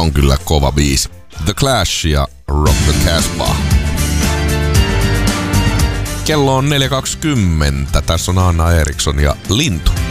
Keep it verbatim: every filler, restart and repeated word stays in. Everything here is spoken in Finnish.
on kyllä kova biisi. The Clash ja Rock the Casbah. Kello on neljä kaksikymmentä. Tässä on Anna Eriksson ja Lintu.